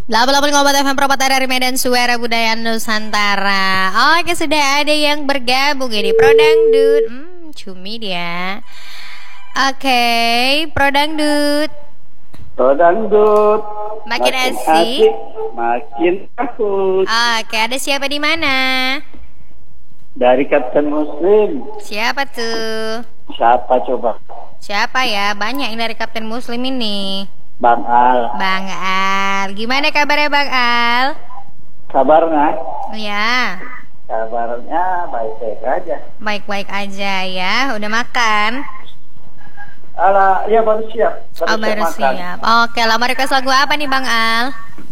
88,4 FM Propata dari Medan, Suara Budaya Nusantara. Oke, sudah ada yang bergabung ini Prodangdut. Cumi dia. Oke, Prodangdut. Prodangdut. Makin asik, makin takut. Oke, ada siapa di mana? Dari Kapten Muslim. Siapa tuh? Siapa coba? Siapa ya? Banyak yang dari Kapten Muslim ini. Bang Al. Bang Al, gimana kabarnya Bang Al? Kabarnya? Ya. Kabarnya baik-baik aja. Baik-baik aja ya. Udah makan? Alah, ya baru siap. Baru siap. Oke, lah mau request lagu apa nih Bang Al?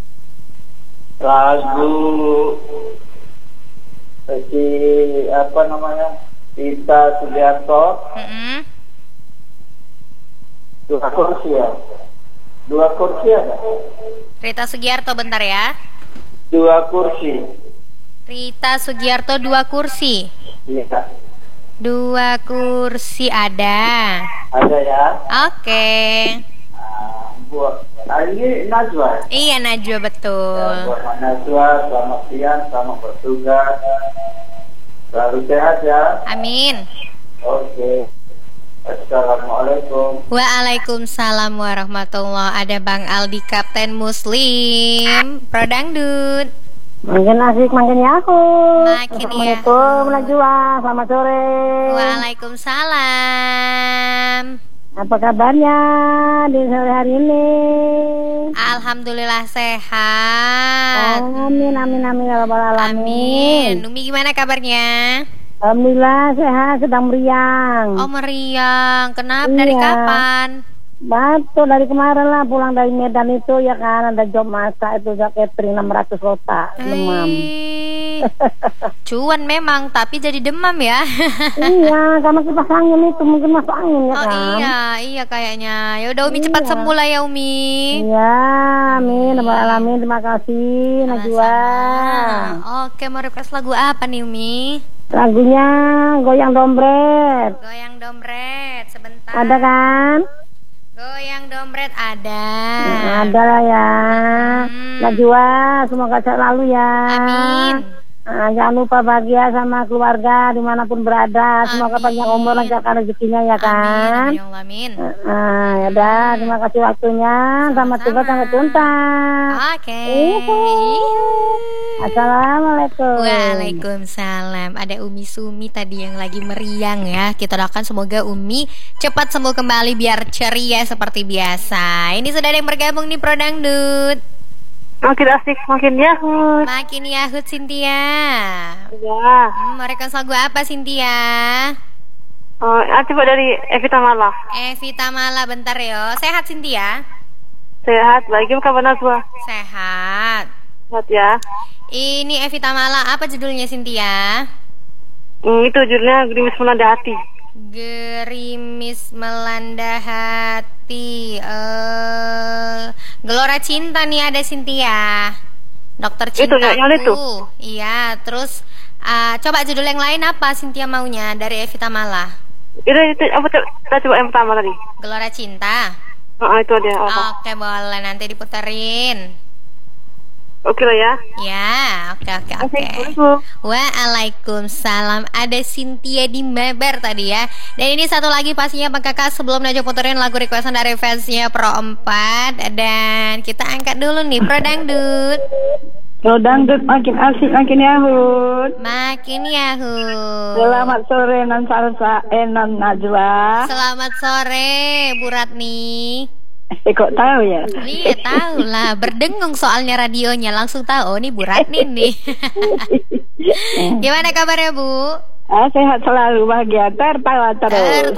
Lagu apa namanya? Rita Sugiarto. Dua kursi ya. Dua kursi ada. Rita Sugiarto, bentar ya. Dua kursi. Rita Sugiarto, dua kursi. Iya. Dua kursi ada. Ada ya. Oke. Buat ini Najwa. Iya, Najwa betul. Ya, buat Najwa, selamat siang, selamat bertugas. Selalu sehat ya. Amin. Oke. Assalamualaikum. Waalaikumsalam warahmatullah. Ada Bang Aldi Kapten Muslim Prodangdut. Makin asik, makin yahoo. Makin Assalamualaikum Najwa, selamat sore. Waalaikumsalam. Apa kabarnya di sore hari ini? Alhamdulillah sehat. Amin, amin, amin ya rabbal Amin. alamin. Umi gimana kabarnya? Alhamdulillah sehat, sedang meriang. Oh, meriang. Kenapa? Iya. Dari kapan? Betul, dari kemarin lah pulang dari Medan itu ya kan, ada job masak itu catering 600 kotak, demam. Cuan memang, tapi jadi demam ya. Iya, karena kipas angin itu mungkin masuk angin ya kan. Oh iya kayaknya. Ya udah Umi cepat sembuh lah ya Umi. Iya, amin, alamin, terima kasih Najwa. Oke, mau request lagu apa nih Umi? Lagunya Goyang Dompet. Goyang Dompet, sebentar. Ada kan? Goyang Dompet ada. Ada lah ya. Najwa, semoga sehat selalu ya. Amin. Jangan lupa bahagia sama keluarga dimanapun berada. Semoga panjang umur, lancarkan rezekinya ya kan. Amin. Ya udah, terima kasih waktunya. Selamat tugas sampai tuntas. Oke. Assalamualaikum. Waalaikumsalam. Ada Umi Sumi tadi yang lagi meriang ya. Kita doakan semoga Umi cepat sembuh kembali biar ceria seperti biasa. Ini sudah ada yang bergabung nih Prodangdut. Makin asik, makin yahut. Makin yahut Cynthia. Ya. Mereka lagu apa Cynthia? Coba dari Evita Mala. Evita Mala, bentar yo. Sehat Cynthia? Sehat, baik. Gimana kabar Najwa? Sehat. Sehat ya. Ini Evita Mala, apa judulnya Cynthia? Itu judulnya Gerimis Melanda Hati. Gerimis melanda hati. Gelora Cinta nih ada Cynthia. Dokter Cintaku. Itu yang itu. Iya, terus coba judul yang lain apa Cynthia maunya dari Evita Mala? Itu apa coba yang pertama tadi? Gelora Cinta. Itu dia. Oke, boleh nanti diputerin. Oke lah ya. Ya, oke. Waalaikumsalam. Ada Cynthia di Meber tadi ya. Dan ini satu lagi pastinya Bang Kakak sebelum Najwa puterin lagu requestan dari fansnya Pro 4. Dan kita angkat dulu nih Prodangdut. Prodangdut makin asik, makin yahut. Makin yahut. Selamat sore Non Salsa, Non Najwa. Selamat sore Bu Ratni. Kok tahu ya? Iya tahu lah, berdengung soalnya radionya langsung tahu. Oh, ini Bu Ratni nih. Gimana kabarnya Bu? Sehat selalu, bahagia, tertawa terus.